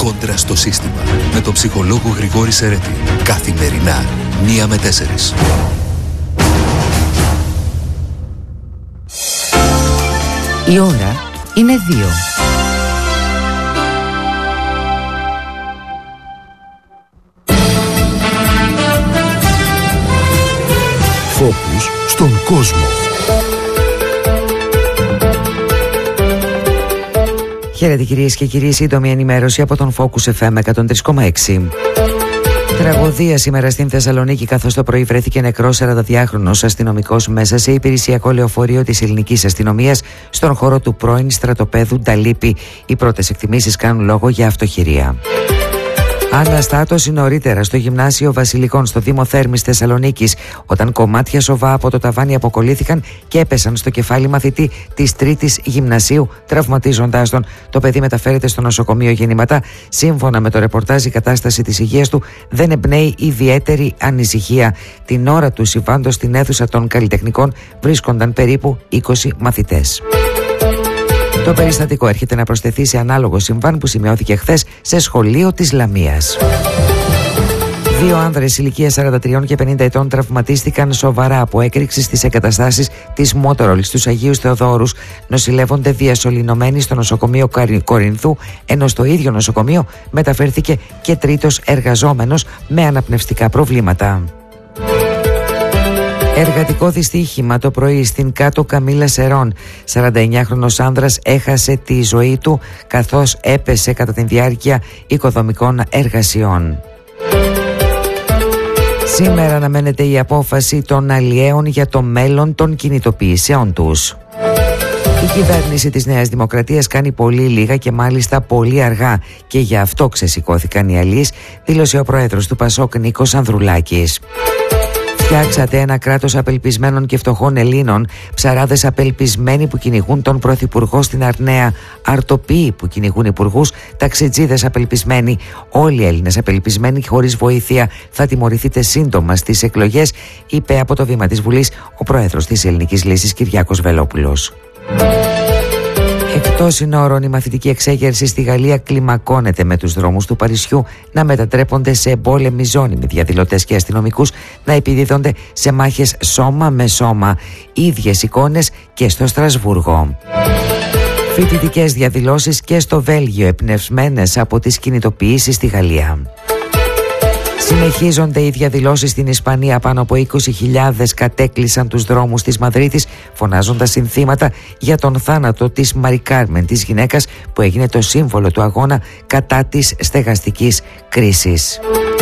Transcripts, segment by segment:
Κόντρα στο σύστημα. Με τον ψυχολόγο Γρηγόρη Σερέτη. Καθημερινά, 1 με 4. Η ώρα είναι 2. Φόκους στον κόσμο. Χαίρετε κυρίες και κύριοι, σύντομη ενημέρωση από τον Focus FM 103,6. Τραγωδία σήμερα στην Θεσσαλονίκη, καθώς το πρωί βρέθηκε νεκρός 42χρονος αστυνομικός μέσα σε υπηρεσιακό λεωφορείο της ελληνικής αστυνομίας στον χώρο του πρώην στρατοπέδου Νταλίπη. Οι πρώτες εκτιμήσεις κάνουν λόγο για αυτοχειρία. Αναστάτωση νωρίτερα στο γυμνάσιο Βασιλικών στο Δήμο Θέρμης Θεσσαλονίκης, όταν κομμάτια σοβά από το ταβάνι αποκολλήθηκαν και έπεσαν στο κεφάλι μαθητή της 3ης γυμνασίου, τραυματίζοντάς τον. Το παιδί μεταφέρεται στο νοσοκομείο γεννηματά. Σύμφωνα με το ρεπορτάζ, η κατάσταση της υγείας του δεν εμπνέει ιδιαίτερη ανησυχία. Την ώρα του συμβάντος στην αίθουσα των καλλιτεχνικών βρίσκονταν περίπου 20 μαθητές. Το περιστατικό έρχεται να προσθεθεί σε ανάλογο συμβάν που σημειώθηκε χθες σε σχολείο της Λαμίας. 2 άνδρες ηλικίας 43 και 50 ετών τραυματίστηκαν σοβαρά από έκρηξη στις εγκαταστάσεις της Motorol στους Αγίους Θεοδόρους. Νοσηλεύονται διασωληνωμένοι στο νοσοκομείο Κορινθού, ενώ στο ίδιο νοσοκομείο μεταφέρθηκε και τρίτος εργαζόμενος με αναπνευστικά προβλήματα. Εργατικό δυστύχημα το πρωί στην Κάτω Καμήλα Σερών. 49χρονος άνδρας έχασε τη ζωή του καθώς έπεσε κατά τη διάρκεια οικοδομικών εργασιών. Σήμερα αναμένεται η απόφαση των αλλιέων για το μέλλον των κινητοποιήσεων τους. Η κυβέρνηση της Νέας Δημοκρατίας κάνει πολύ λίγα και μάλιστα πολύ αργά και γι' αυτό ξεσηκώθηκαν οι αλλοίς, δήλωσε ο πρόεδρος του Πασόκ Νίκος Ανδρουλάκης. Φτιάξατε ένα κράτος απελπισμένων και φτωχών Ελλήνων, ψαράδες απελπισμένοι που κυνηγούν τον πρωθυπουργό στην Αρναία, αρτοποιοί που κυνηγούν υπουργούς, ταξιτζίδες απελπισμένοι. Όλοι οι Έλληνες απελπισμένοι και χωρίς βοήθεια. Θα τιμωρηθείτε σύντομα στις εκλογές, είπε από το βήμα της Βουλής ο πρόεδρος της Ελληνικής Λύσης Κυριάκος Βελόπουλος. Εκτός συνόρων, η μαθητική εξέγερση στη Γαλλία κλιμακώνεται, με τους δρόμους του Παρισιού να μετατρέπονται σε εμπόλεμη ζώνη, με διαδηλωτές και αστυνομικούς να επιδίδονται σε μάχες σώμα με σώμα. Ίδιες εικόνες και στο Στρασβούργο. Φοιτητικές διαδηλώσεις και στο Βέλγιο, εμπνευσμένες από τις κινητοποιήσεις στη Γαλλία. Συνεχίζονται οι διαδηλώσεις στην Ισπανία. Πάνω από 20.000 κατέκλυσαν τους δρόμους της Μαδρίτης, φωνάζοντας συνθήματα για τον θάνατο της Μαρι Κάρμεν, της γυναίκας που έγινε το σύμβολο του αγώνα κατά της στεγαστικής κρίσης.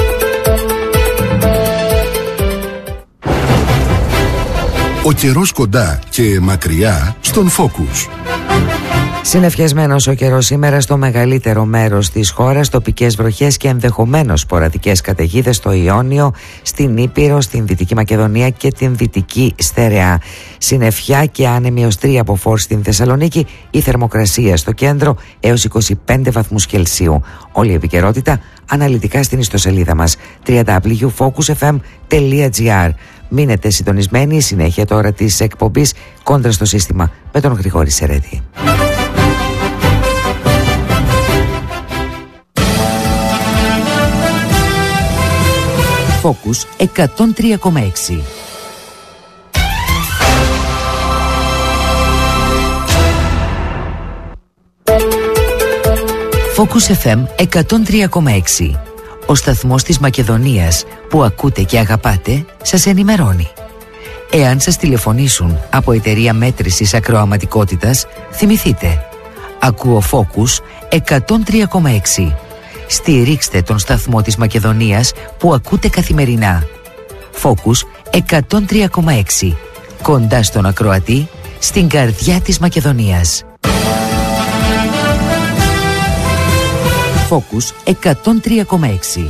Ο καιρός κοντά και μακριά στον Focus. Συννεφιασμένος ο καιρός σήμερα στο μεγαλύτερο μέρος της χώρας, τοπικές βροχές και ενδεχομένως σποραδικές καταιγίδες στο Ιόνιο, στην Ήπειρο, στην Δυτική Μακεδονία και την Δυτική Στερεά. Συννεφιά και άνεμη ως 3 από φόρ στην Θεσσαλονίκη, η θερμοκρασία στο κέντρο έως 25 βαθμούς Κελσίου. Όλη η επικαιρότητα αναλυτικά στην ιστοσελίδα μας www.focusfm.gr. Μείνετε συντονισμένοι, συνέχεια τώρα της εκπομπής Κόντρα στο σύστημα με τον Γρηγόρη Σερέτη. Focus 103,6. Focus FM 103,6. Ο σταθμός της Μακεδονίας που ακούτε και αγαπάτε σας ενημερώνει. Εάν σας τηλεφωνήσουν από εταιρεία μέτρησης ακροαματικότητας, θυμηθείτε. Ακούω Focus 103,6. Στηρίξτε τον σταθμό της Μακεδονίας που ακούτε καθημερινά. Focus 103,6. Κοντά στον ακροατή, στην καρδιά της Μακεδονίας. Focus 103,6.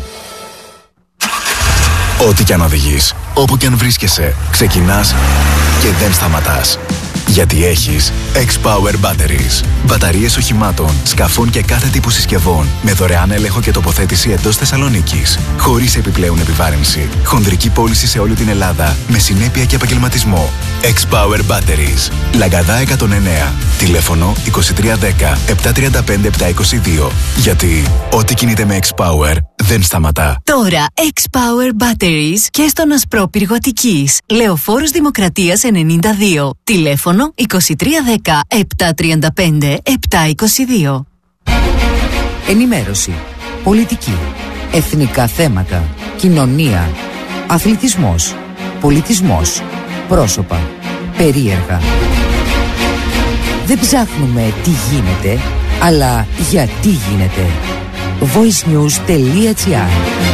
Ό,τι κι αν οδηγείς, όπου κι αν βρίσκεσαι, ξεκινάς και δεν σταματάς. Γιατί έχεις X-Power Batteries. Μπαταρίες οχημάτων, σκαφών και κάθε τύπου συσκευών με δωρεάν έλεγχο και τοποθέτηση εντός Θεσσαλονίκης. Χωρίς επιπλέον επιβάρυνση. Χονδρική πώληση σε όλη την Ελλάδα με συνέπεια και επαγγελματισμό. X-Power Batteries. Λαγκαδά 109. Τηλέφωνο 2310 735 722. Γιατί ό,τι κινείται με X-Power δεν σταματά. Τώρα X-Power Batteries και στον Ασπρόπυργο Αττικής. Λεωφόρος Δημοκρατίας 92. Τηλέφωνο 2310 735 722. Ενημέρωση, πολιτική, εθνικά θέματα, κοινωνία, αθλητισμός, πολιτισμός, πρόσωπα, περίεργα. Δεν ψάχνουμε τι γίνεται, αλλά γιατί γίνεται. voicenews.gr.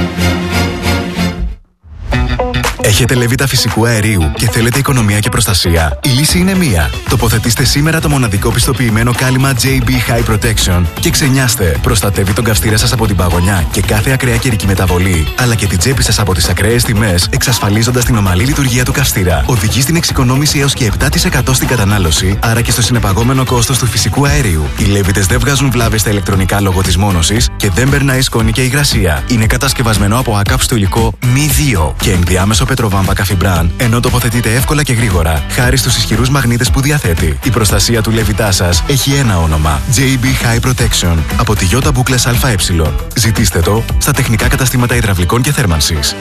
Έχετε λεβίτα φυσικού αερίου και θέλετε οικονομία και προστασία? Η λύση είναι μία. Τοποθετήστε σήμερα το μοναδικό πιστοποιημένο κάλυμα JB High Protection και ξενιάστε. Προστατεύει τον καυστήρα σας από την παγωνιά και κάθε ακραία καιρική μεταβολή, αλλά και την τσέπη σας από τις ακραίες τιμές, εξασφαλίζοντας την ομαλή λειτουργία του καυστήρα. Οδηγεί στην εξοικονόμηση έως και 7% στην κατανάλωση, άρα και στο συνεπαγόμενο κόστος του φυσικού αερίου. Οι λέβιτες δεν βγάζουν βλάβες στα ηλεκτρονικά λόγω της μόνωσης και δεν περνάει σκόνη και υγρασία. Είναι κατασκευασμένο από άκαψτο υλικό μη 2 και ενδιάμεσο πετροβάμβακα φιμπράν, ενώ τοποθετείται εύκολα και γρήγορα, χάρη στους ισχυρούς μαγνήτες που διαθέτει. Η προστασία του λεβιτά σας έχει ένα όνομα: JB High Protection από τη Ιώτα Μπούκλες ΑΕ. Ζητήστε το στα τεχνικά καταστήματα υδραυλικών και θέρμανσης.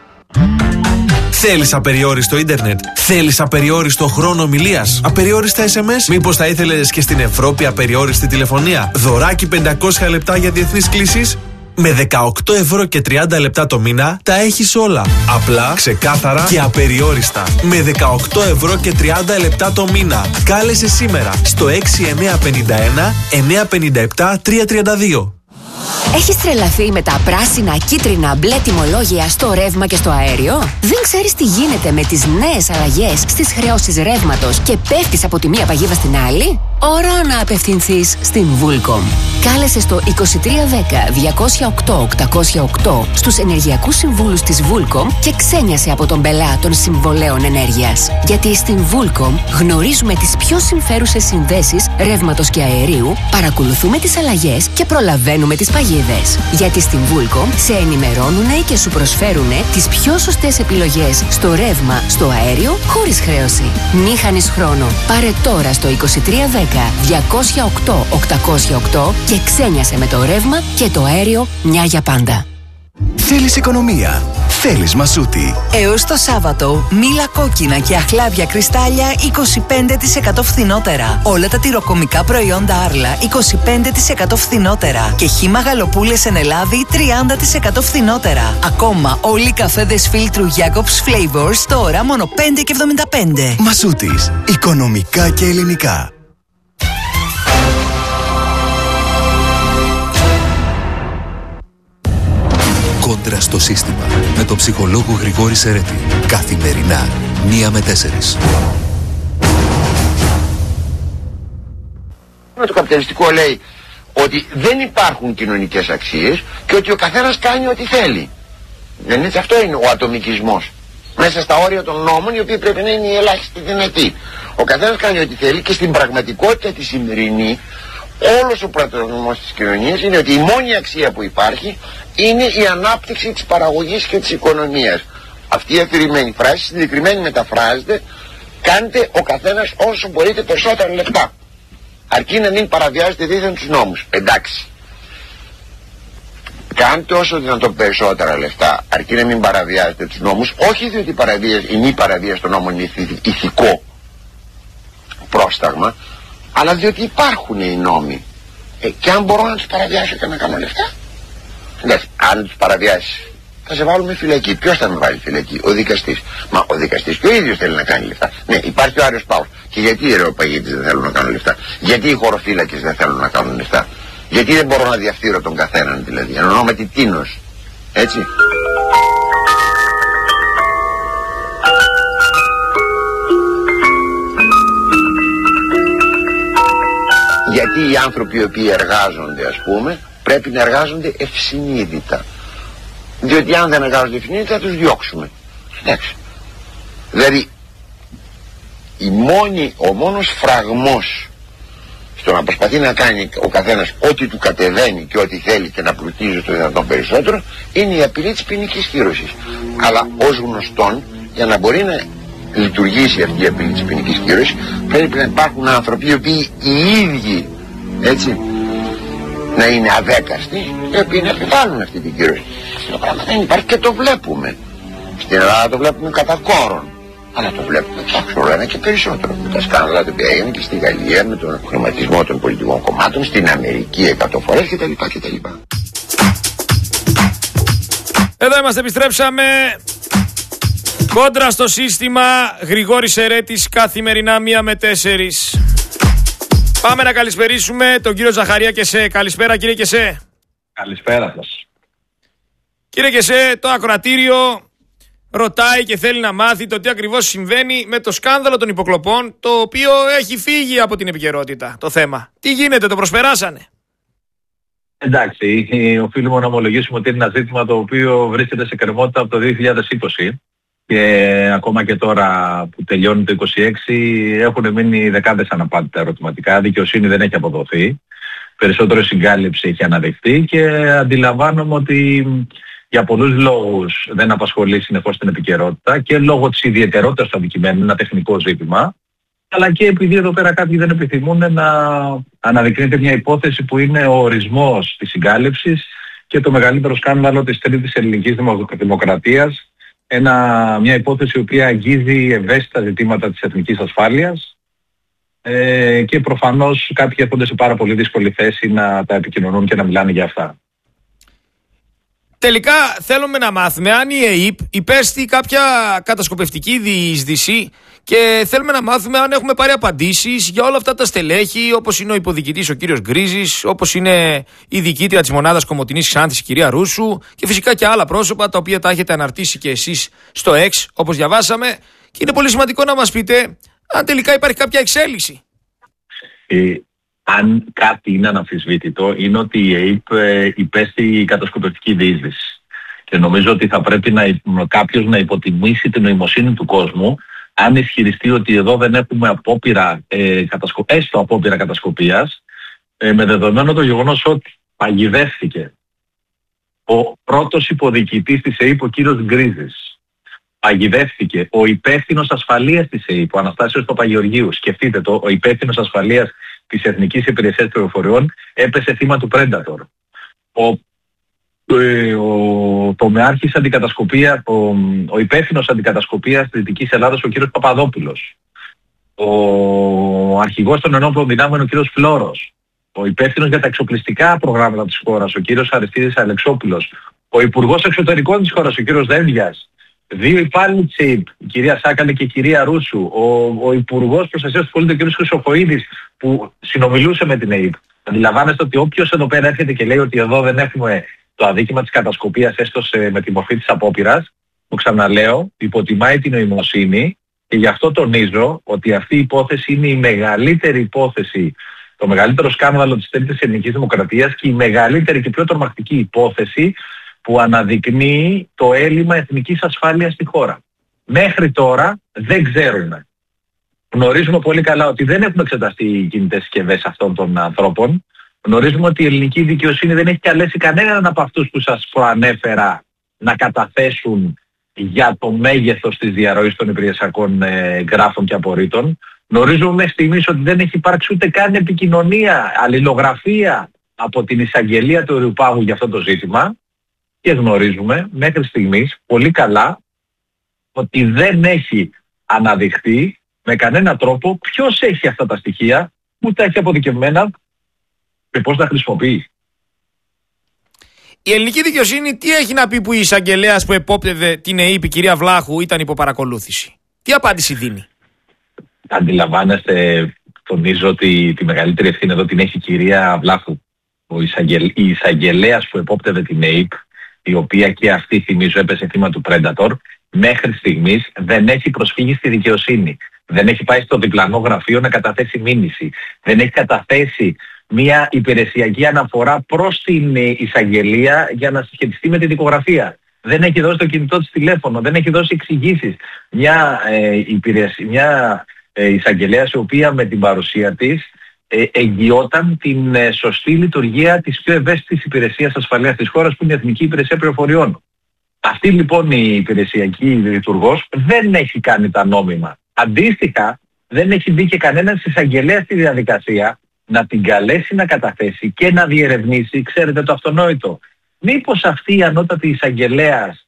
Θέλεις απεριόριστο ίντερνετ? Θέλεις απεριόριστο χρόνο ομιλίας? Απεριόριστα SMS? Μήπως θα ήθελες και στην Ευρώπη απεριόριστη τηλεφωνία? Δωράκι 500 λεπτά για διεθνείς κλήσεις? Με 18 ευρώ και 30 λεπτά το μήνα τα έχεις όλα. Απλά, ξεκάθαρα και απεριόριστα. Με 18 ευρώ και 30 λεπτά το μήνα. Κάλεσε σήμερα στο 6951 957 332. Έχεις τρελαθεί με τα πράσινα, κίτρινα, μπλε τιμολόγια στο ρεύμα και στο αέριο? Δεν ξέρεις τι γίνεται με τις νέες αλλαγές στις χρεώσεις ρεύματος και πέφτεις από τη μία παγίδα στην άλλη? Ώρα να απευθυνθείς στην Vulcom. Κάλεσε στο 2310 208 808 στους ενεργειακούς συμβούλους της Vulcom και ξένιασε από τον πελά των συμβολέων ενέργειας. Γιατί στην Vulcom γνωρίζουμε τις πιο συμφέρουσες συνδέσεις ρεύματος και αερίου, παρακολουθούμε τις αλλαγές και προλαβαίνουμε τις παγίδες. Γιατί στην Vulcom σε ενημερώνουνε και σου προσφέρουνε τις πιο σωστές επιλογές στο ρεύμα, στο αέριο, χωρίς χρέωση. Μη χάνεις χρόνο. Πάρε τώρα στο 2310 208 808 και ξένιασε με το ρεύμα και το αέριο μια για πάντα. Θέλεις οικονομία? Θέλεις Μασούτη. Έως το Σάββατο, μήλα κόκκινα και αχλάδια κρυστάλλια 25% φθηνότερα. Όλα τα τυροκομικά προϊόντα Άρλα 25% φθηνότερα. Και χύμα γαλοπούλες εν Ελλάδη 30% φθηνότερα. Ακόμα όλοι οι καφέδες φίλτρου Jacob's Flavors τώρα μόνο 5,75. Μασούτης. Οικονομικά και ελληνικά. Κόντρα στο σύστημα με τον ψυχολόγο Γρηγόρη Σερέτη. Καθημερινά 1 με 4. Το καπιταλιστικό λέει ότι δεν υπάρχουν κοινωνικές αξίες και ότι ο καθένας κάνει ό,τι θέλει. Δεν είναι, αυτό είναι ο ατομικισμός. Μέσα στα όρια των νόμων, οι οποίοι πρέπει να είναι οι ελάχιστοι δυνατοί. Ο καθένας κάνει ό,τι θέλει και στην πραγματικότητα τη σημερινή, όλος ο πρωτογνωμός της κοινωνίας είναι ότι η μόνη αξία που υπάρχει είναι η ανάπτυξη της παραγωγής και της οικονομίας. Αυτή η αφηρημένη φράση συγκεκριμένη μεταφράζεται: κάντε ο καθένας όσο μπορείτε περισσότερα λεφτά, αρκεί να μην παραβιάζετε δίθεν τους νόμους. Εντάξει, κάντε όσο δυνατόν περισσότερα λεφτά, αρκεί να μην παραβιάζετε τους νόμους, όχι διότι η μη παραβίαση των νόμων είναι ηθικό πρόσταγμα, αλλά διότι υπάρχουν οι νόμοι. Και αν μπορώ να τους παραβιάσω και να κάνω λεφτά, εντάξει, αν τους παραβιάσεις θα σε βάλουμε φυλακή. Ποιος θα με βάλει φυλακή? Ο δικαστής. Μα ο δικαστής και ο ίδιος θέλει να κάνει λεφτά. Ναι, υπάρχει ο Άριος Παύλος. Και γιατί οι αεροπαγίτες δεν θέλουν να κάνουν λεφτά? Γιατί οι χωροφύλακες δεν θέλουν να κάνουν λεφτά? Γιατί δεν μπορώ να διαφθείρω τον καθέναν, δηλαδή? Εν ονόματι τίνος. Έτσι. Γιατί οι άνθρωποι οι οποίοι εργάζονται, ας πούμε, πρέπει να εργάζονται ευσυνείδητα. Διότι αν δεν εργάζονται ευσυνείδητα θα τους διώξουμε. Εντάξει. Δηλαδή ο μόνος φραγμός στο να προσπαθεί να κάνει ο καθένας ό,τι του κατεβαίνει και ό,τι θέλει και να πλουτίζει το δυνατόν περισσότερο είναι η απειλή της ποινικής κύρωσης. Αλλά ως γνωστόν, για να μπορεί να λειτουργήσει αυτή η απειλή της ποινικής κύρωσης, πρέπει να υπάρχουν άνθρωποι οι οποίοι οι ίδιοι, έτσι, να είναι αδέκαστοι, οι οποίοι να επιβάλλουν αυτή την κύρωση. Το πράγμα δεν υπάρχει και το βλέπουμε. Στην Ελλάδα το βλέπουμε κατά κόρον. Αλλά το βλέπουμε όλο ένα και περισσότερο. Με τα σκάνδαλα τα οποία έγιναν και στη Γαλλία με τον χρηματισμό των πολιτικών κομμάτων, στην Αμερική 100 φορές κτλ. Εδώ είμαστε, επιστρέψαμε. Κόντρα στο σύστημα, Γρηγόρης Ερέτης, καθημερινά 1 με 4. Πάμε να καλησπερίσουμε τον κύριο Ζαχαρία Κεσέ. Καλησπέρα κύριε Κεσέ. Καλησπέρα σας. Κύριε Κεσέ, το ακροατήριο ρωτάει και θέλει να μάθει το τι ακριβώς συμβαίνει με το σκάνδαλο των υποκλοπών, το οποίο έχει φύγει από την επικαιρότητα το θέμα. Τι γίνεται, το προσπεράσανε? Εντάξει, οφείλουμε να ομολογήσουμε ότι είναι ένα ζήτημα το οποίο βρίσκεται σε κρεμότητα από το 2020 και ακόμα και τώρα που τελειώνει το 2026 έχουν μείνει δεκάδες αναπάντητα ερωτηματικά. Δικαιοσύνη δεν έχει αποδοθεί, περισσότερο συγκάλυψη έχει αναδειχθεί και αντιλαμβάνομαι ότι για πολλούς λόγους δεν απασχολεί συνεχώς την επικαιρότητα και λόγω της ιδιαιτερότητας του αντικειμένου, ένα τεχνικό ζήτημα, αλλά και επειδή εδώ πέρα κάποιοι δεν επιθυμούν να αναδεικνύεται μια υπόθεση που είναι ο ορισμός της συγκάλυψης και το μεγαλύτερο σκάνδαλο της τρίτης ελληνικής δημοκρατίας, μια υπόθεση η οποία αγγίζει ευαίσθητα ζητήματα της εθνικής ασφάλειας και προφανώς κάποιοι έρχονται σε πάρα πολύ δύσκολη θέση να τα επικοινωνούν και να μιλάνε για αυτά. Τελικά θέλουμε να μάθουμε αν η ΕΕΠ υπέστη κάποια κατασκοπευτική διείσδυση και θέλουμε να μάθουμε αν έχουμε πάρει απαντήσεις για όλα αυτά τα στελέχη, όπως είναι ο υποδιοικητής ο κύριος Γκρίζης, όπως είναι η διοικήτρια της μονάδας Κομοτηνής Ξάνθης η κυρία Ρούσου και φυσικά και άλλα πρόσωπα τα οποία τα έχετε αναρτήσει και εσείς στο X όπως διαβάσαμε, και είναι πολύ σημαντικό να μας πείτε αν τελικά υπάρχει κάποια εξέλιξη. Αν κάτι είναι αναμφισβήτητο, είναι ότι η ΕΕΠ υπέστη κατασκοπευτική διείσδυση. Και νομίζω ότι θα πρέπει κάποιος να υποτιμήσει την νοημοσύνη του κόσμου, αν ισχυριστεί ότι εδώ δεν έχουμε έστω απόπειρα κατασκοπίας, με δεδομένο το γεγονός ότι παγιδεύτηκε ο πρώτος υποδιοικητής της ΕΕΠ, ο κύριος Γκρίζης. Παγιδεύτηκε ο υπεύθυνος ασφαλείας της ΕΕΠ, ο Αναστάσιος Παπαγεωργίου. Σκεφτείτε το, ο υπεύθυνος ασφαλείας της Εθνικής Υπηρεσίας Πληροφοριών έπεσε θύμα του Predator. Ο τομεάρχης αντικατασκοπία, ο υπεύθυνος αντικατασκοπίας της Δυτικής Ελλάδας, ο κύριος Παπαδόπουλος. Ο αρχηγός των ενόπλων δυνάμεων, ο κύριος Φλόρος. Ο υπεύθυνος για τα εξοπλιστικά προγράμματα της χώρας, ο κύριος Αριστίδης Αλεξόπουλος. Ο υπουργός εξωτερικών της χώρας, ο κύριος Δένδιας. 2 υπάλληλοι της ΕΕΠ, η κυρία Σάκαλη και η κυρία Ρούσου. Ο υπουργός προστασίας του πολίτη, ο κύριος Χρυσοχοΐδης, που συνομιλούσε με την ΕΕΠ. Αντιλαμβάνεστε ότι όποιος εδώ πέρα έρχεται και λέει ότι εδώ δεν έχουμε το αδίκημα της κατασκοπίας έστω με τη μορφή της απόπειρας, το ξαναλέω, υποτιμάει την νοημοσύνη και γι' αυτό τονίζω ότι αυτή η υπόθεση είναι η μεγαλύτερη υπόθεση, το μεγαλύτερο σκάνδαλο της τρίτης ελληνικής δημοκρατίας και η μεγαλύτερη και πιο τρομακτική υπόθεση που αναδεικνύει το έλλειμμα εθνικής ασφάλειας στη χώρα. Μέχρι τώρα δεν ξέρουμε. Γνωρίζουμε πολύ καλά ότι δεν έχουν εξεταστεί οι κινητές συσκευές αυτών των ανθρώπων. Γνωρίζουμε ότι η ελληνική δικαιοσύνη δεν έχει καλέσει κανέναν από αυτούς που σας προανέφερα να καταθέσουν για το μέγεθος της διαρροής των υπηρεσιακών εγγράφων και απορρίτων. Γνωρίζουμε μέχρι στιγμής ότι δεν έχει υπάρξει ούτε καν επικοινωνία, αλληλογραφία από την εισαγγελία του Ευρωπάγου για αυτό το ζήτημα. Και γνωρίζουμε μέχρι στιγμής πολύ καλά ότι δεν έχει αναδειχθεί με κανένα τρόπο ποιος έχει αυτά τα στοιχεία, που τα έχει αποδικευμένα και πώς τα χρησιμοποιεί. Η ελληνική δικαιοσύνη τι έχει να πει που η εισαγγελέας που επόπτευε την ΕΕΠ, η κυρία Βλάχου, ήταν υπό παρακολούθηση? Τι απάντηση δίνει? Αντιλαμβάνεστε, τονίζω ότι τη μεγαλύτερη ευθύνη εδώ την έχει η κυρία Βλάχου. Η εισαγγελέας που επόπτευε την ΕΕΠ, η οποία και αυτή θυμίζω έπεσε θύμα του Predator, μέχρι στιγμής δεν έχει προσφύγει στη δικαιοσύνη. Δεν έχει πάει στο διπλανό γραφείο να καταθέσει μήνυση. Δεν έχει καταθέσει μια υπηρεσιακή αναφορά προς την εισαγγελία για να συσχετιστεί με τη δικογραφία. Δεν έχει δώσει το κινητό της τηλέφωνο, δεν έχει δώσει εξηγήσεις. Μια εισαγγελέας, η οποία με την παρουσία της εγγυόταν την σωστή λειτουργία της πιο ευαίσθητης υπηρεσίας ασφαλείας της χώρας, που είναι η Εθνική Υπηρεσία Πληροφοριών. Αυτή λοιπόν η υπηρεσιακή λειτουργός δεν έχει κάνει τα νόμιμα. Αντίστοιχα, δεν έχει μπει και κανένας εισαγγελέας στη διαδικασία να την καλέσει να καταθέσει και να διερευνήσει, ξέρετε, το αυτονόητο. Μήπως αυτή η ανώτατη εισαγγελέας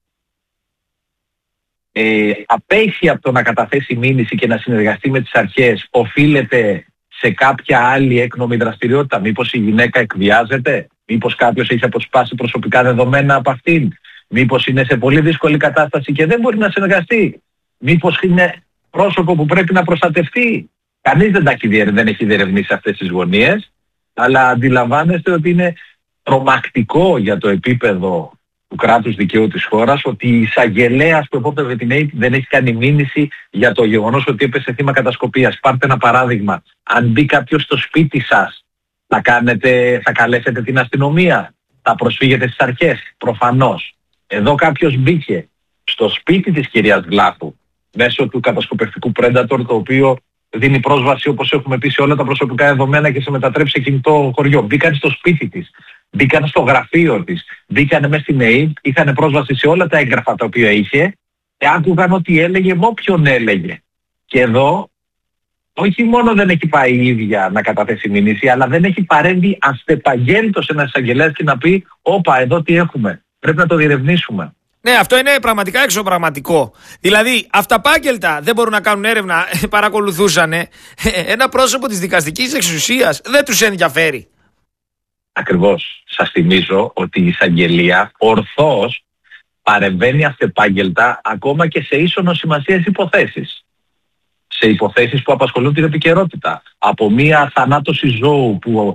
απέχει από το να καταθέσει μήνυση και να συνεργαστεί με τις αρχές, οφείλεται σε κάποια άλλη έκνομη δραστηριότητα? Μήπως η γυναίκα εκβιάζεται? Μήπως κάποιος έχει αποσπάσει προσωπικά δεδομένα από αυτήν? Μήπως είναι σε πολύ δύσκολη κατάσταση και δεν μπορεί να συνεργαστεί? Μήπως είναι πρόσωπο που πρέπει να προστατευτεί? Κανείς δεν έχει διερευνήσει αυτές τις γωνίες, αλλά αντιλαμβάνεστε ότι είναι τρομακτικό για το επίπεδο του κράτους δικαίου της χώρας ότι η εισαγγελέας που επόπτευε την ΑΕΠ δεν έχει κάνει μήνυση για το γεγονός ότι έπεσε θύμα κατασκοπίας. Πάρτε ένα παράδειγμα. Αν μπει κάποιος στο σπίτι σας, θα καλέσετε την αστυνομία? Θα προσφύγετε στις αρχές? Προφανώς. Εδώ κάποιος μπήκε στο σπίτι της κυρίας Βλάχου μέσω του κατασκοπευτικού Predator, το οποίο δίνει πρόσβαση, όπως έχουμε πει, σε όλα τα προσωπικά δεδομένα και σε μετατρέψει σε κινητό χωριό. Μπήκαν στο σπίτι της, μπήκαν στο γραφείο της, μπήκαν μέσα στην ΑΕΠ, είχαν πρόσβαση σε όλα τα έγγραφα τα οποία είχε, άκουγαν ό,τι έλεγε με όποιον έλεγε. Και εδώ όχι μόνο δεν έχει πάει η ίδια να καταθέσει μήνυση, αλλά δεν έχει παρέμβει αστεπαγγέλτος ένας εισαγγελέας και να πει «Όπα, εδώ τι έχουμε, πρέπει να το διερευνήσουμε». Ναι, αυτό είναι πραγματικά εξωπραγματικό. Δηλαδή, αυταπάγγελτα δεν μπορούν να κάνουν έρευνα, παρακολουθούσαν. Ένα πρόσωπο της δικαστικής εξουσίας δεν τους ενδιαφέρει. Ακριβώς. Σας θυμίζω ότι η εισαγγελία ορθώς παρεμβαίνει αυτεπάγγελτα ακόμα και σε ίσονος σημασίας υποθέσεις. Σε υποθέσεις που απασχολούν την επικαιρότητα. Από μία θανάτωση ζώου που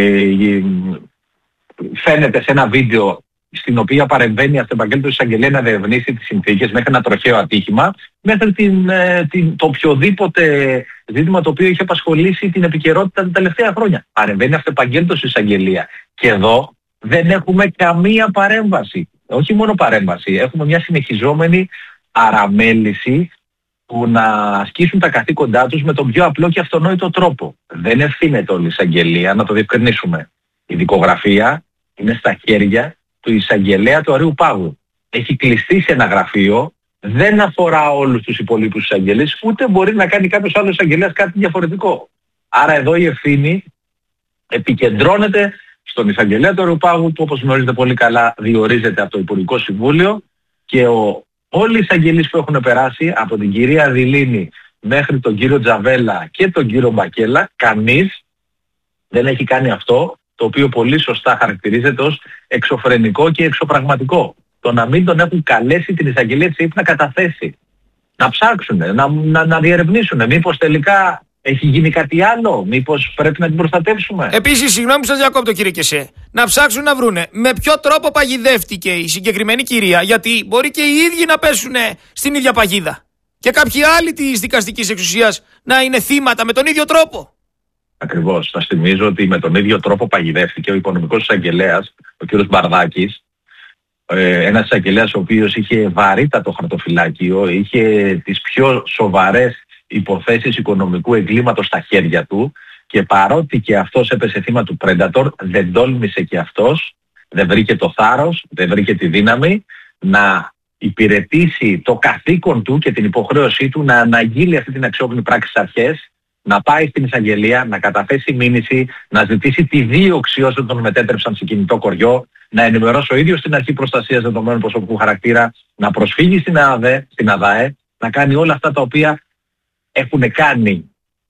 φαίνεται σε ένα βίντεο, στην οποία παρεμβαίνει αυτεπαγγέλτος εισαγγελέα να διερευνήσει τις συνθήκες, μέχρι ένα τροχαίο ατύχημα, μέχρι το οποιοδήποτε ζήτημα το οποίο είχε απασχολήσει την επικαιρότητα τα τελευταία χρόνια. Παρεμβαίνει αυτεπαγγέλτος εισαγγελία. Και εδώ δεν έχουμε καμία παρέμβαση. Όχι μόνο παρέμβαση, έχουμε μια συνεχιζόμενη παραμέληση που να ασκήσουν τα καθήκοντά τους με τον πιο απλό και αυτονόητο τρόπο. Δεν ευθύνεται όλη η εισαγγελία, να το διευκρινίσουμε. Η δικογραφία είναι στα χέρια του εισαγγελέα του Αρείου Πάγου. Έχει κλειστεί σε ένα γραφείο, δεν αφορά όλους τους υπολείπους εισαγγελείς, ούτε μπορεί να κάνει κάποιος άλλος εισαγγελέας κάτι διαφορετικό. Άρα εδώ η ευθύνη επικεντρώνεται στον εισαγγελέα του Αρείου Πάγου, που όπως γνωρίζετε πολύ καλά διορίζεται από το Υπουργικό Συμβούλιο, και όλοι οι εισαγγελείς που έχουν περάσει, από την κυρία Δηλίνη μέχρι τον κύριο Τζαβέλα και τον κύριο Μπακέλα, κανείς δεν έχει κάνει αυτό το οποίο πολύ σωστά χαρακτηρίζεται ως εξωφρενικό και εξωπραγματικό. Το να μην τον έχουν καλέσει την εισαγγελία της ΑΕΠ να καταθέσει, να ψάξουν, να διερευνήσουν. Μήπως τελικά έχει γίνει κάτι άλλο, μήπως πρέπει να την προστατεύσουμε. Επίσης, συγγνώμη που σας διακόπτω κύριε Κεσέ, να ψάξουν να βρούνε με ποιο τρόπο παγιδεύτηκε η συγκεκριμένη κυρία, γιατί μπορεί και οι ίδιοι να πέσουν στην ίδια παγίδα και κάποιοι άλλοι της δικαστικής εξουσίας να είναι θύματα με τον ίδιο τρόπο. Ακριβώς. Σας θυμίζω ότι με τον ίδιο τρόπο παγιδεύτηκε ο οικονομικός εισαγγελέας, ο κ. Μπαρδάκης, ένας εισαγγελέας ο οποίος είχε βαρύτατο χαρτοφυλάκιο, είχε τις πιο σοβαρές υποθέσεις οικονομικού εγκλήματος στα χέρια του, και παρότι και αυτός έπεσε θύμα του Predator, δεν τόλμησε και αυτός, δεν βρήκε το θάρρος, δεν βρήκε τη δύναμη να υπηρετήσει το καθήκον του και την υποχρέωσή του να αναγγείλει αυτή την αξιόπινη πράξη στις αρχές, να πάει στην εισαγγελία, να καταθέσει μήνυση, να ζητήσει τη δίωξη όσων τον μετέτρεψαν σε κινητό κοριό, να ενημερώσει ο ίδιος την Αρχή Προστασίας Δεδομένων Προσωπικού Χαρακτήρα, να προσφύγει στην ΑΔΑΕ, να κάνει όλα αυτά τα οποία έχουν κάνει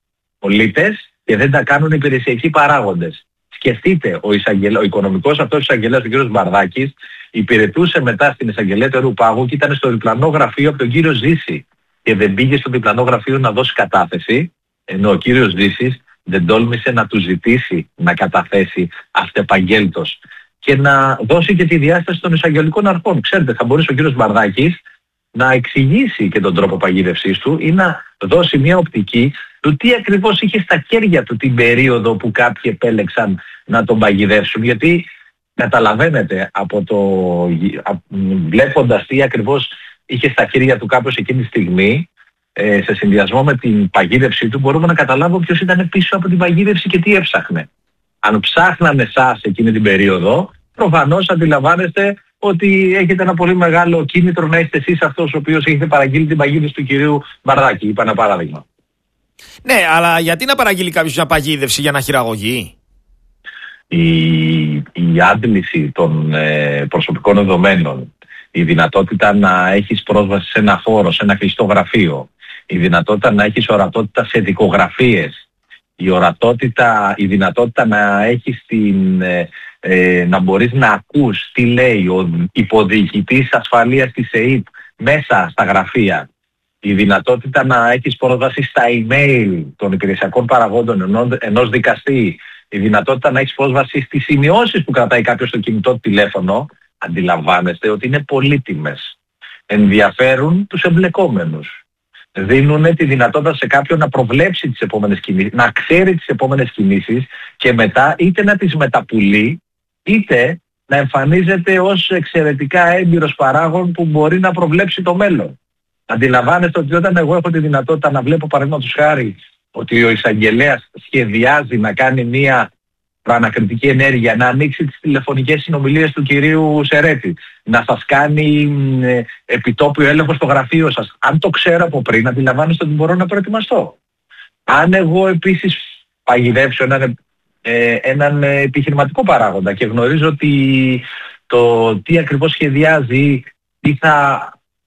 πολίτες και δεν τα κάνουν υπηρεσιακοί παράγοντες. Σκεφτείτε, ο οικονομικός αυτός εισαγγελέας, ο κ. Μπαρδάκης, υπηρετούσε μετά στην εισαγγελία του Αρείου Πάγου και ήταν στο διπλανό γραφείο από τον κύριο Ζήση και δεν πήγε στο διπλανό γραφείο να δώσει κατάθεση, ενώ ο κύριος Ζήσης δεν τόλμησε να του ζητήσει να καταθέσει αυτεπαγγέλτος και να δώσει και τη διάσταση των εισαγγελικών αρχών. Ξέρετε, θα μπορούσε ο κύριος Μπαρδάκης να εξηγήσει και τον τρόπο παγίδευσής του ή να δώσει μια οπτική του τι ακριβώς είχε στα χέρια του την περίοδο που κάποιοι επέλεξαν να τον παγιδεύσουν. Γιατί καταλαβαίνετε, βλέποντας τι ακριβώς είχε στα χέρια του κάποιος εκείνη τη στιγμή, σε συνδυασμό με την παγίδευσή του, μπορούμε να καταλάβουμε ποιος ήταν πίσω από την παγίδευση και τι έψαχνε. Αν ψάχνανε εσάς εκείνη την περίοδο, προφανώς αντιλαμβάνεστε ότι έχετε ένα πολύ μεγάλο κίνητρο να είστε εσείς αυτός ο οποίος έχετε παραγγείλει την παγίδευση του κυρίου Μπαρδάκη. Είπα ένα παράδειγμα. Ναι, αλλά γιατί να παραγγείλει κάποιος μια παγίδευση για να χειραγωγεί? Η άντληση των προσωπικών δεδομένων, η δυνατότητα να έχεις πρόσβαση σε ένα χώρο, σε ένα κλειστό γραφείο, η δυνατότητα να έχεις ορατότητα σε δικογραφίες, η δυνατότητα να έχεις να μπορείς να ακούς τι λέει ο υποδιοικητής ασφαλείας της ΕΕΠ μέσα στα γραφεία, η δυνατότητα να έχεις πρόσβαση στα email των υπηρεσιακών παραγόντων ενός δικαστή, η δυνατότητα να έχεις πρόσβαση στις σημειώσεις που κρατάει κάποιος στο κινητό τηλέφωνο, αντιλαμβάνεστε ότι είναι πολύτιμες. Ενδιαφέρουν τους εμπλεκόμενους. Δίνουν τη δυνατότητα σε κάποιον να προβλέψει τις επόμενες κινήσεις, να ξέρει τις επόμενες κινήσεις και μετά είτε να τις μεταπουλεί, είτε να εμφανίζεται ως εξαιρετικά έμπειρος παράγων που μπορεί να προβλέψει το μέλλον. Αντιλαμβάνεστε ότι όταν εγώ έχω τη δυνατότητα να βλέπω, παραδείγματος χάρη, ότι ο εισαγγελέας σχεδιάζει να κάνει μια προανακριτική ενέργεια, να ανοίξει τις τηλεφωνικές συνομιλίες του κυρίου Σερέτη, να σας κάνει επιτόπιο έλεγχο στο γραφείο σας. Αν το ξέρω από πριν, αντιλαμβάνεστε ότι μπορώ να προετοιμαστώ. Αν εγώ επίσης παγιδεύσω έναν επιχειρηματικό παράγοντα και γνωρίζω ότι το τι ακριβώς σχεδιάζει, τι θα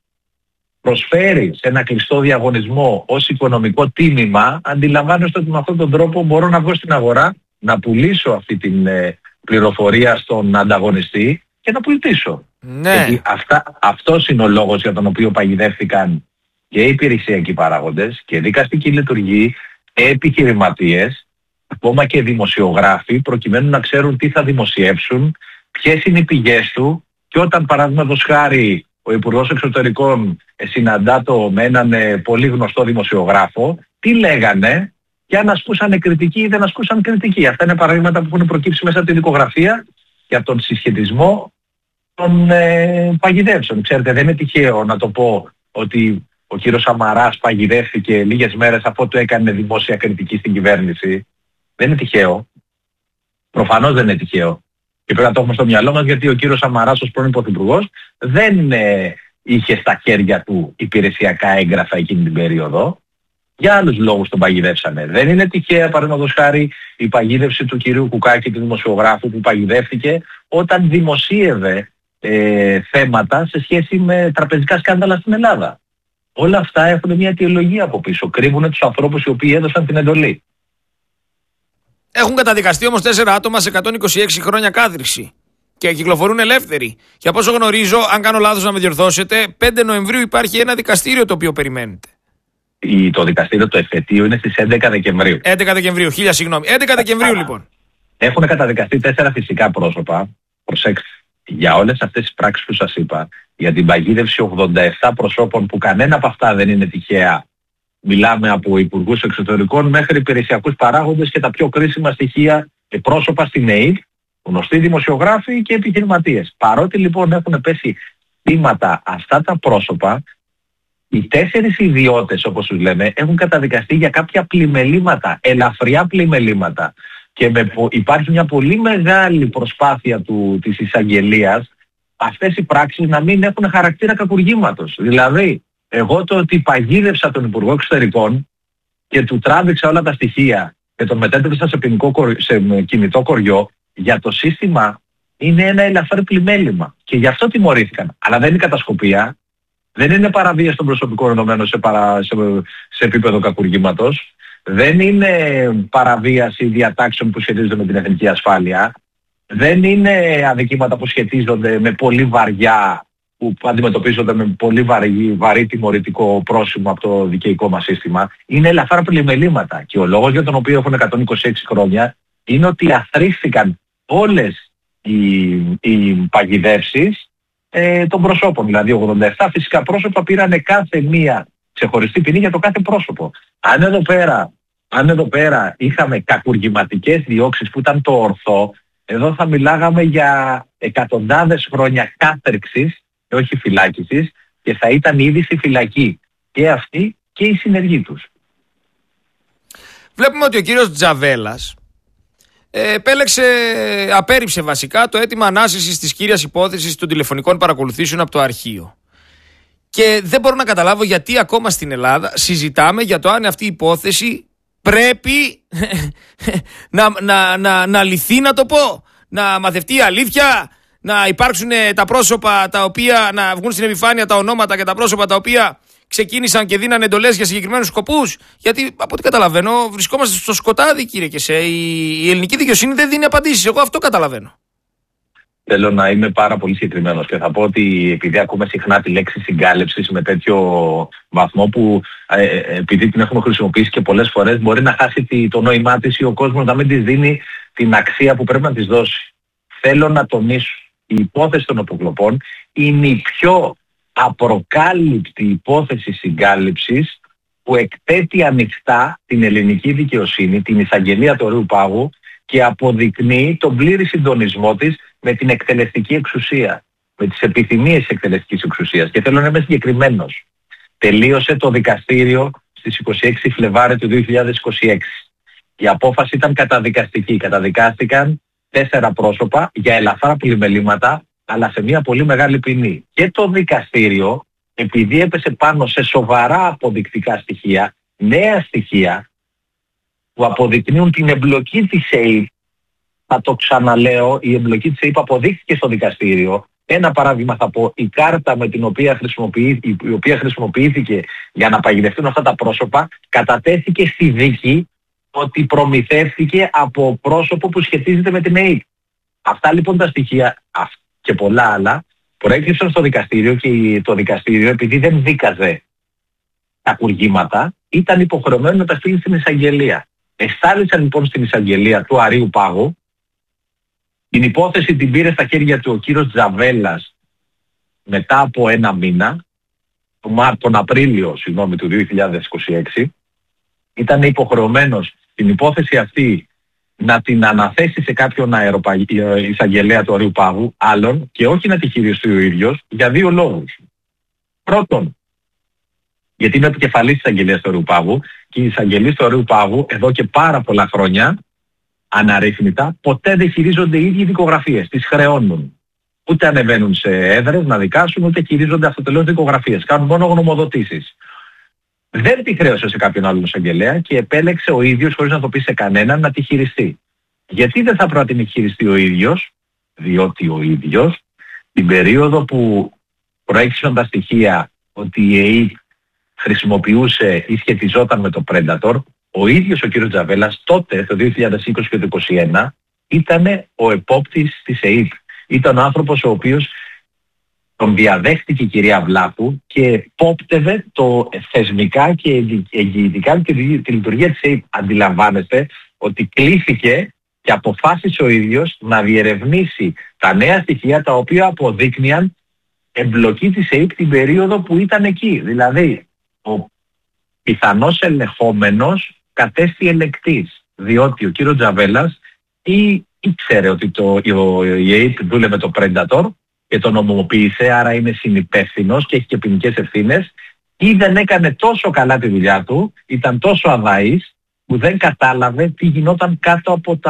προσφέρει σε ένα κλειστό διαγωνισμό ως οικονομικό τίμημα, αντιλαμβάνεστε ότι με αυτόν τον τρόπο μπορώ να βγω στην αγορά, να πουλήσω αυτή την πληροφορία στον ανταγωνιστή και να πολιτήσω. Ναι. Γιατί αυτός είναι ο λόγος για τον οποίο παγιδεύτηκαν και οι υπηρεσιακοί παράγοντες και δικαστικοί λειτουργοί, επιχειρηματίες, ακόμα και δημοσιογράφοι, προκειμένου να ξέρουν τι θα δημοσιεύσουν, ποιες είναι οι πηγές του, και όταν παραδείγματος χάρη ο Υπουργός Εξωτερικών συναντά με έναν πολύ γνωστό δημοσιογράφο, τι λέγανε και αν ασκούσαν κριτική ή δεν ασκούσαν κριτική. Αυτά είναι παραδείγματα που έχουν προκύψει μέσα από την δικογραφία και από τον συσχετισμό των παγιδεύσεων. Ξέρετε, δεν είναι τυχαίο να το πω ότι ο κύριος Σαμαράς παγιδεύτηκε λίγες μέρες αφού του έκανε δημόσια κριτική στην κυβέρνηση. Δεν είναι τυχαίο. Προφανώς δεν είναι τυχαίο. Και πρέπει να το έχουμε στο μυαλό μας, γιατί ο κύριος Σαμαράς ως πρώην πρωθυπουργός δεν είχε στα χέρια του υπηρεσιακά έγγραφα εκείνη την περίοδο. Για άλλους λόγους τον παγιδεύσανε. Δεν είναι τυχαία, παραδείγματος χάρη, η παγίδευση του κυρίου Κουκάκη, του δημοσιογράφου, που παγιδεύτηκε όταν δημοσίευε θέματα σε σχέση με τραπεζικά σκάνδαλα στην Ελλάδα. Όλα αυτά έχουν μια αιτιολογία από πίσω. Κρύβουν τους ανθρώπους οι οποίοι έδωσαν την εντολή. Έχουν καταδικαστεί όμως 4 άτομα σε 126 χρόνια κάθριξη και κυκλοφορούν ελεύθεροι. Και από όσο γνωρίζω, αν κάνω λάθος να με διορθώσετε, 5 Νοεμβρίου υπάρχει ένα δικαστήριο το οποίο περιμένετε. Το δικαστήριο του εφετείου είναι στις 11 Δεκεμβρίου. 11 Δεκεμβρίου, 1000 συγγνώμη. 11 Δεκεμβρίου λοιπόν. Έχουν καταδικαστεί 4 φυσικά πρόσωπα. Προσέξτε, για όλες αυτές τις πράξεις που σας είπα, για την παγίδευση 87 προσώπων που κανένα από αυτά δεν είναι τυχαία. Μιλάμε από υπουργούς εξωτερικών μέχρι υπηρεσιακούς παράγοντες και τα πιο κρίσιμα στοιχεία και πρόσωπα στην ΕΕΠ, γνωστοί δημοσιογράφοι και επιχειρηματίες. Παρότι λοιπόν έχουν πέσει θύματα αυτά τα πρόσωπα, οι 4 ιδιώτες, όπως τους λέμε, έχουν καταδικαστεί για κάποια πλημελήματα, ελαφριά πλημελήματα. Και υπάρχει μια πολύ μεγάλη προσπάθεια της εισαγγελίας αυτές οι πράξεις να μην έχουν χαρακτήρα κακουργήματος. Δηλαδή, εγώ το ότι παγίδευσα τον Υπουργό Εξωτερικών και του τράβηξα όλα τα στοιχεία και τον μετέτρεψα σε κινητό κοριό, για το σύστημα είναι ένα ελαφρύ πλημέλημα. Και γι' αυτό τιμωρήθηκαν. Αλλά δεν είναι κατασκοπία, δεν είναι παραβίαση των προσωπικών δεδομένων σε επίπεδο κακουργήματος, δεν είναι παραβίαση διατάξεων που σχετίζονται με την εθνική ασφάλεια, δεν είναι αδικήματα που σχετίζονται με πολύ βαριά, που αντιμετωπίζονται με πολύ βαρύ τιμωρητικό πρόσημο από το δικαιικό μας σύστημα. Είναι ελαφρά πλημελήματα. Και ο λόγος για τον οποίο έχουν 126 χρόνια είναι ότι αθροίστηκαν όλες οι παγιδεύσεις των προσώπων. Δηλαδή 87 φυσικά πρόσωπα πήραν κάθε μία ξεχωριστή ποινή για το κάθε πρόσωπο. Αν εδώ πέρα είχαμε κακουργηματικές διώξεις που ήταν το ορθό, εδώ θα μιλάγαμε για εκατοντάδες χρόνια κάθερξης και όχι φυλάκισης, και θα ήταν ήδη στη φυλακή και αυτοί και οι συνεργοί τους. Βλέπουμε ότι ο κύριος Τζαβέλας απέρριψε βασικά το αίτημα ανάσυσης της κύριας υπόθεσης των τηλεφωνικών παρακολουθήσεων από το αρχείο. Και δεν μπορώ να καταλάβω γιατί ακόμα στην Ελλάδα συζητάμε για το αν αυτή η υπόθεση πρέπει να λυθεί, να το πω, να μαθευτεί η αλήθεια, να υπάρξουν τα πρόσωπα τα οποία, να βγουν στην επιφάνεια τα ονόματα και τα πρόσωπα τα οποία ξεκίνησαν και δίναν εντολές για συγκεκριμένους σκοπούς. Γιατί από ό,τι καταλαβαίνω βρισκόμαστε στο σκοτάδι, κύριε Κεσέ. Η ελληνική δικαιοσύνη δεν δίνει απαντήσεις. Εγώ αυτό καταλαβαίνω. Θέλω να είμαι πάρα πολύ συγκεκριμένος και θα πω ότι επειδή ακούμε συχνά τη λέξη συγκάλυψης με τέτοιο βαθμό που επειδή την έχουμε χρησιμοποιήσει και πολλές φορές μπορεί να χάσει το νόημά της ή ο κόσμος να μην της δίνει την αξία που πρέπει να της δώσει. Θέλω να τονίσω, η υπόθεση των αποκλοπών είναι η πιο απροκάλυπτη υπόθεση συγκάλυψης που εκθέτει ανοιχτά την ελληνική δικαιοσύνη, την εισαγγελία του Ορείου Πάγου και αποδεικνύει τον πλήρη συντονισμό της με την εκτελεστική εξουσία, με τις επιθυμίες της εκτελεστικής εξουσίας. Και θέλω να είμαι συγκεκριμένος. Τελείωσε το δικαστήριο στις 26 Φλεβάρι του 2026. Η απόφαση ήταν καταδικαστική. Καταδικάστηκαν 4 πρόσωπα για ελαφρά πλημελήματα, αλλά σε μια πολύ μεγάλη ποινή. Και το δικαστήριο, επειδή έπεσε πάνω σε σοβαρά αποδεικτικά στοιχεία, νέα στοιχεία, που αποδεικνύουν την εμπλοκή της ΕΕΠ, θα το ξαναλέω, η εμπλοκή της ΕΕΠ αποδείχθηκε στο δικαστήριο. Ένα παράδειγμα θα πω, η κάρτα με την οποία χρησιμοποιήθηκε για να παγιδευτούν αυτά τα πρόσωπα, κατατέθηκε στη δίκη ότι προμηθεύτηκε από πρόσωπο που σχετίζεται με την ΕΕΠ. Αυτά λοιπόν τα στοιχεία και πολλά άλλα προέκυψαν στο δικαστήριο και το δικαστήριο, επειδή δεν δίκαζε τα κουργήματα, ήταν υποχρεωμένο να τα στείλει στην εισαγγελία. Εστάλησαν λοιπόν στην εισαγγελία του Αρείου Πάγου. Την υπόθεση την πήρε στα χέρια του ο κύριος Τζαβέλας μετά από 1 μήνα, τον Απρίλιο του 2026. Ήταν υποχρεωμένος την υπόθεση αυτή να την αναθέσει σε κάποιον εισαγγελέα του Ορείου Πάγου, άλλον, και όχι να τη χειριστεί ο ίδιος, για 2 λόγους. Πρώτον, γιατί είναι επικεφαλής της εισαγγελίας του Ορείου Πάγου και οι εισαγγελείς του Ορείου Πάγου εδώ και πάρα πολλά χρόνια, αναρρύθμιτα, ποτέ δεν χειρίζονται οι ίδιοι δικογραφίες, τις χρεώνουν. Ούτε ανεβαίνουν σε έδρες να δικάσουν, ούτε χειρίζονται αυτοτελώς δικογραφίες. Κάνουν μόνο γνωμοδοτήσεις. Δεν τη χρέωσε σε κάποιον άλλον εισαγγελέα και επέλεξε ο ίδιος, χωρίς να το πει σε κανέναν, να τη χειριστεί. Γιατί δεν θα πρέπει να την χειριστεί ο ίδιος? Διότι ο ίδιος, την περίοδο που προέκυψαν τα στοιχεία ότι η ΕΕΠ χρησιμοποιούσε ή σχετιζόταν με το Predator, ο ίδιος ο κύριος Τζαβέλας τότε, το 2020 και το 2021, ήταν ο επόπτης της ΕΕΠ. Ήταν ο άνθρωπος ο οποίος τον διαδέχτηκε η κυρία Βλάχου και επόπτευε το θεσμικά και εγγυητικά τη λειτουργία της ΕΕΠ. Αντιλαμβάνεστε ότι κλήθηκε και αποφάσισε ο ίδιος να διερευνήσει τα νέα στοιχεία τα οποία αποδείκνυαν εμπλοκή της ΕΕΠ την περίοδο που ήταν εκεί. Δηλαδή, ο πιθανός ελεγχόμενος κατέστη ελεκτής, διότι ο κύριος Τζαβέλας ήξερε ότι η ΕΕΠ δούλευε το Predator και τον νομιμοποίησε, άρα είναι συνυπεύθυνος και έχει και ποινικές ευθύνες, ή δεν έκανε τόσο καλά τη δουλειά του, ήταν τόσο αδαής που δεν κατάλαβε τι γινόταν κάτω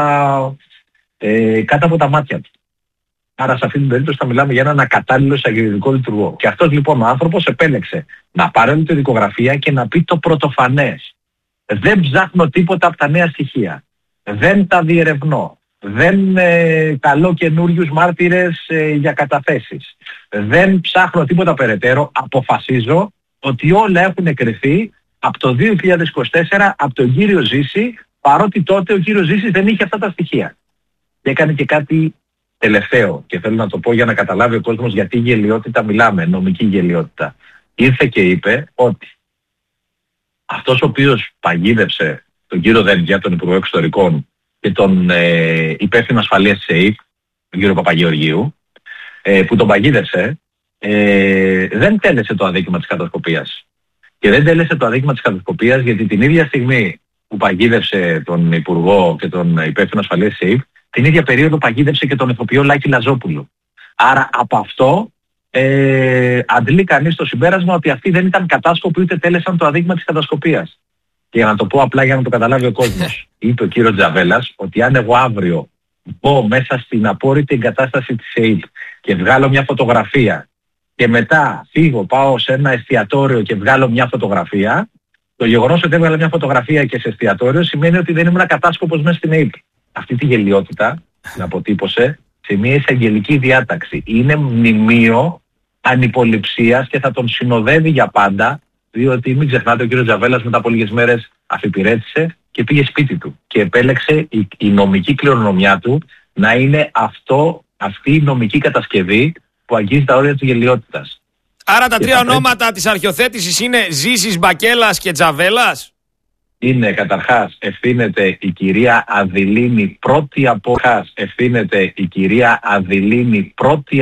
από τα μάτια του. Άρα σε αυτή την περίπτωση θα μιλάμε για έναν ακατάλληλο εισαγγελικό λειτουργό. Και αυτός λοιπόν ο άνθρωπος επέλεξε να πάρει τη δικογραφία και να πει το πρωτοφανές. Δεν ψάχνω τίποτα από τα νέα στοιχεία. Δεν τα διερευνώ. Δεν καλώ καινούριους μάρτυρες για καταθέσεις. Δεν ψάχνω τίποτα περαιτέρω. Αποφασίζω ότι όλα έχουν εκκριθεί από το 2024 από τον κύριο Ζήση, παρότι τότε ο κύριος Ζήσης δεν είχε αυτά τα στοιχεία. Και έκανε και κάτι τελευταίο, και θέλω να το πω για να καταλάβει ο κόσμος γιατί γελιότητα μιλάμε, νομική γελιότητα. Ήρθε και είπε ότι αυτός ο οποίος παγίδευσε τον κύριο Δένδια, τον Υπουργό Εξωτερικών, και τον υπεύθυνο ασφαλείας της ΕΕΠ, τον κύριο Παπαγεωργίου, που τον παγίδευσε, δεν τέλεσε το αδίκημα της κατασκοπίας. Και δεν τέλεσε το αδίκημα της κατασκοπίας γιατί την ίδια στιγμή που παγίδευσε τον Υπουργό και τον υπεύθυνο ασφαλείας της ΕΕΠ, την ίδια περίοδο παγίδευσε και τον ηθοποιό Λάκη Λαζόπουλο. Άρα από αυτό αντλεί κανείς το συμπέρασμα ότι αυτοί δεν ήταν κατάσκοποι ούτε τέλεσαν το αδίκημα της κατασκοπίας. Και για να το πω απλά για να το καταλάβει ο κόσμος, είπε ο κύριος Τζαβέλας ότι αν εγώ αύριο μπω μέσα στην απόρριτη εγκατάσταση της ΕΕΠ και βγάλω μια φωτογραφία και μετά φύγω, πάω σε ένα εστιατόριο και βγάλω μια φωτογραφία, το γεγονός ότι έβγαλα μια φωτογραφία και σε εστιατόριο σημαίνει ότι δεν ήμουν κατάσκοπος μέσα στην ΕΕΠ. Αυτή τη γελιότητα την αποτύπωσε σε μια εισαγγελική διάταξη. Είναι μνημείο ανυποληψίας και θα τον συνοδεύει για πάντα, διότι μην ξεχνάτε ο κύριος Τζαβέλας μετά από λίγες μέρες αφιπηρέτησε και πήγε σπίτι του και επέλεξε η νομική κληρονομιά του να είναι αυτή η νομική κατασκευή που αγγίζει τα όρια της γελιότητας. Άρα τα τρία ονόματα της αρχιοθέτησης είναι Ζήσης, Μπακέλας και Τζαβέλας. Είναι καταρχάς ευθύνεται η κυρία Αδηλίνη πρώτη από